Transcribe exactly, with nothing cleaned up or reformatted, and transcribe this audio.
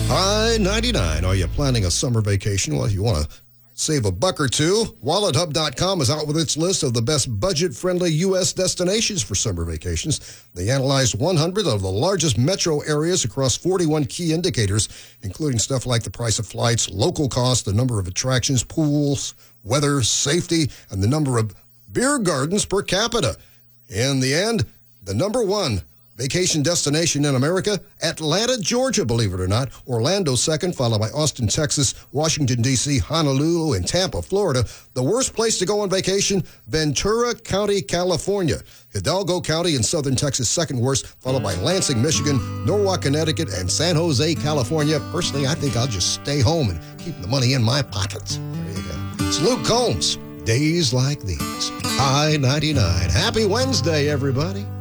I ninety-nine. Are you planning a summer vacation? Well, you want to save a buck or two. Wallet Hub dot com is out with its list of the best budget-friendly U S destinations for summer vacations. They analyzed one hundred of the largest metro areas across forty-one key indicators, including stuff like the price of flights, local cost, the number of attractions, pools, weather, safety, and the number of beer gardens per capita. In the end, the number one vacation destination in America, Atlanta, Georgia, believe it or not. Orlando second, followed by Austin, Texas, Washington, D C, Honolulu, and Tampa, Florida. The worst place to go on vacation, Ventura County, California. Hidalgo County in southern Texas, second worst, followed by Lansing, Michigan, Norwalk, Connecticut, and San Jose, California. Personally, I think I'll just stay home and keep the money in my pockets. There you go. It's Luke Combs. Days like these. I ninety-nine. Happy Wednesday, everybody.